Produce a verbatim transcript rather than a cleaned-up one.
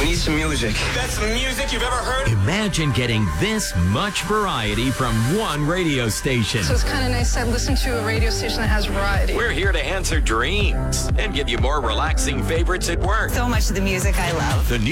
We need some music. That's the music you've ever heard? Imagine getting this much variety from one radio station. So it's kind of nice to listen to a radio station that has variety. We're here to answer dreams and give you more relaxing favorites at work. So much of the music I love. The new